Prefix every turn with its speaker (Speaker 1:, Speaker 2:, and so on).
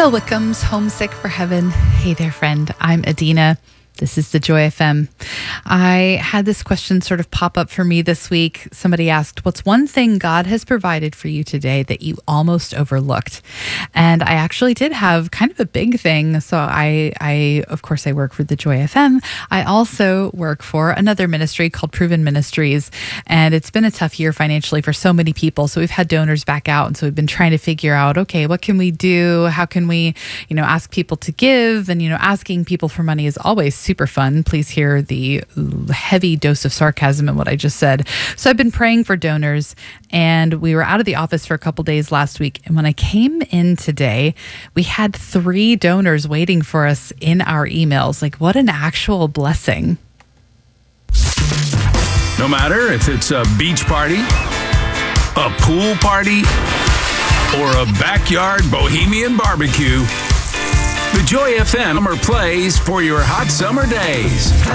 Speaker 1: Phil Wickham's Homesick for Heaven. Hey there, friend. I'm Adina. This is the Joy FM. I had this question sort of pop up for me this week. Somebody asked, what's one thing God has provided for you today that you almost overlooked? And I actually did have kind of a big thing. So I of course, I work for the Joy FM. I also work for another ministry called Proven Ministries. And it's been a tough year financially for so many people. So we've had donors back out. And so we've been trying to figure out, okay, what can we do? How can we, ask people to give? And, asking people for money is always super fun. Please hear the heavy dose of sarcasm in what I just said. So I've been praying for donors, and we were out of the office for a couple days last week. And when I came in today, we had 3 donors waiting for us in our emails. Like, what an actual blessing.
Speaker 2: No matter if it's a beach party, a pool party, or a backyard bohemian barbecue, the Joy FM plays for your hot summer days.